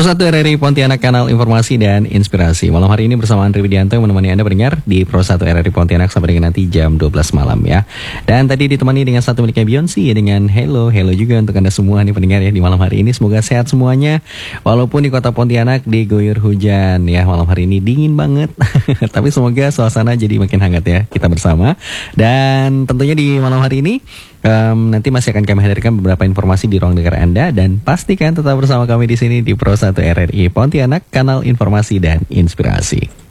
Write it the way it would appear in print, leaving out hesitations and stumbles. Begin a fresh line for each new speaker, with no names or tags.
Pro1 RRI Pontianak, kanal informasi dan inspirasi. Malam hari ini bersama Andri Widianto yang menemani Anda pendengar di Pro1 RRI Pontianak sampai dengan nanti jam 12 malam ya. Dan tadi ditemani dengan satu miliknya Beyonce dengan Hello juga untuk Anda semua nih pendengar ya di malam hari ini. Semoga sehat semuanya. Walaupun di kota Pontianak diguyur hujan ya, malam hari ini dingin banget. Tapi semoga suasana jadi makin hangat ya kita bersama. Dan tentunya di malam hari ini nanti masih akan kami hadirkan beberapa informasi di ruang dengar Anda, dan pastikan tetap bersama kami di sini di Pro1 RRI Pontianak, kanal informasi dan inspirasi.